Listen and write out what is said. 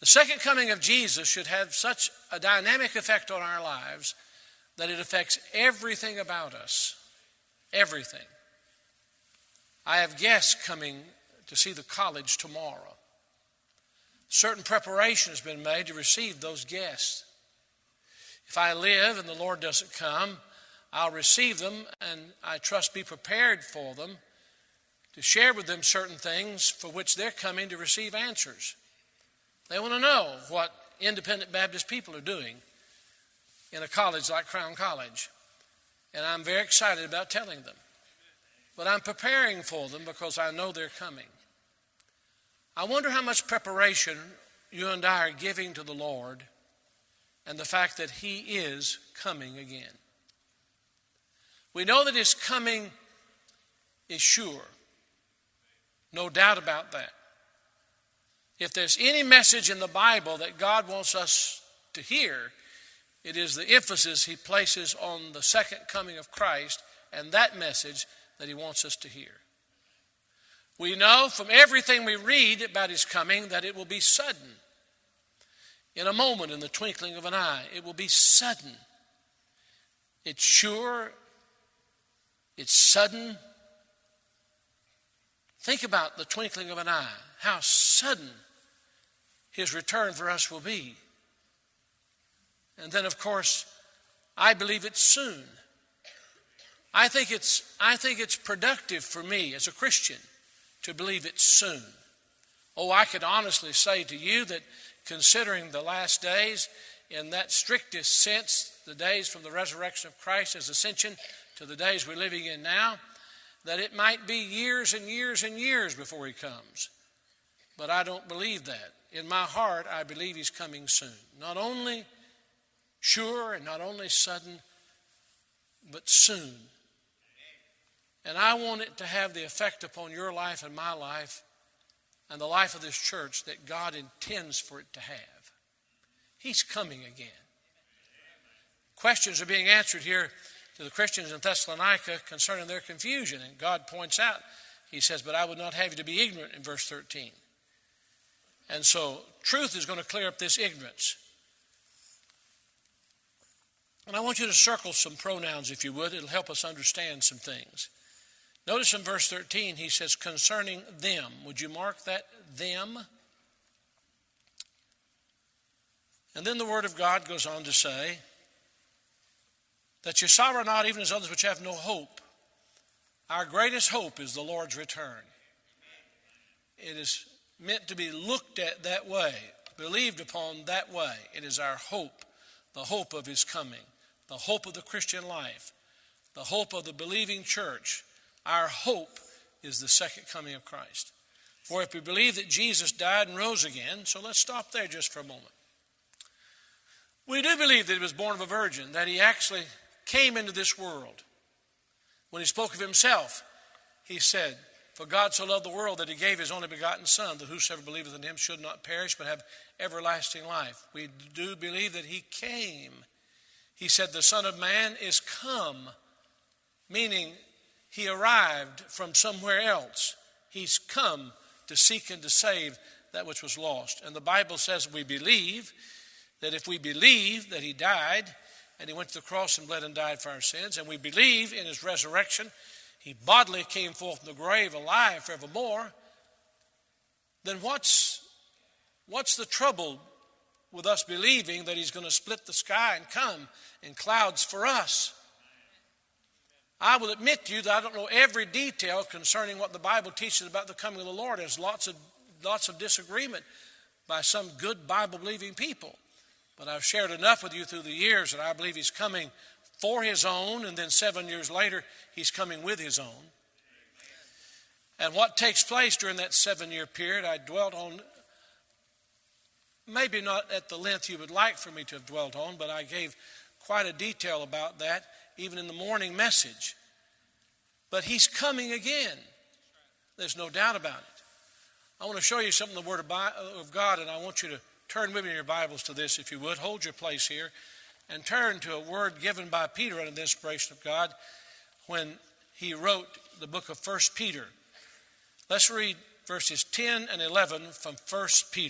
The second coming of Jesus should have such a dynamic effect on our lives that it affects everything about us. Everything. I have guests coming to see the college tomorrow. Certain preparation has been made to receive those guests. If I live and the Lord doesn't come, I'll receive them and I trust be prepared for them, to share with them certain things for which they're coming to receive answers. They want to know what independent Baptist people are doing in a college like Crown College. And I'm very excited about telling them. But I'm preparing for them because I know they're coming. I wonder how much preparation you and I are giving to the Lord and the fact that He is coming again. We know that His coming is sure. No doubt about that. If there's any message in the Bible that God wants us to hear, it is the emphasis He places on the second coming of Christ and that message that He wants us to hear. We know from everything we read about His coming that it will be sudden. In a moment, in the twinkling of an eye, it will be sudden. It's sure. It's sudden. Think about the twinkling of an eye, how sudden His return for us will be. And then, of course, I believe it's soon. I think it's productive for me as a Christian to believe it's soon. Oh, I could honestly say to you that considering the last days, in that strictest sense, the days from the resurrection of Christ, His ascension, to the days we're living in now, that it might be years and years and years before He comes. But I don't believe that. In my heart, I believe He's coming soon. Not only sure and not only sudden, but soon. And I want it to have the effect upon your life and my life and the life of this church that God intends for it to have. He's coming again. Questions are being answered here to the Christians in Thessalonica concerning their confusion. And God points out, He says, but I would not have you to be ignorant in verse 13. And so truth is going to clear up this ignorance. And I want you to circle some pronouns, if you would. It'll help us understand some things. Notice in verse 13, he says, concerning them. Would you mark that, them? And then the Word of God goes on to say, that you sorrow not even as others which have no hope. Our greatest hope is the Lord's return. It is meant to be looked at that way, believed upon that way. It is our hope, the hope of His coming, the hope of the Christian life, the hope of the believing church. Our hope is the second coming of Christ. For if we believe that Jesus died and rose again, so let's stop there just for a moment. We do believe that He was born of a virgin, that He actually came into this world. When He spoke of Himself, He said, for God so loved the world that He gave His only begotten Son, that whosoever believeth in Him should not perish but have everlasting life. We do believe that He came. He said the Son of Man is come, meaning He arrived from somewhere else. He's come to seek and to save that which was lost. And the Bible says we believe that if we believe that He died and He went to the cross and bled and died for our sins, and we believe in His resurrection, He bodily came forth from the grave alive forevermore, then what's the trouble with us believing that He's going to split the sky and come in clouds for us? I will admit to you that I don't know every detail concerning what the Bible teaches about the coming of the Lord. There's lots of disagreement by some good Bible-believing people. But I've shared enough with you through the years that I believe He's coming for His own, and then 7 years later, He's coming with His own. And what takes place during that 7-year period, I dwelt on, maybe not at the length you would like for me to have dwelt on, but I gave quite a detail about that, even in the morning message. But He's coming again. There's no doubt about it. I want to show you something in the Word of God, and I want you to turn with me in your Bibles to this, if you would. Hold your place here and turn to a word given by Peter under the inspiration of God when he wrote the book of 1 Peter. Let's read verses 10 and 11 from 1 Peter.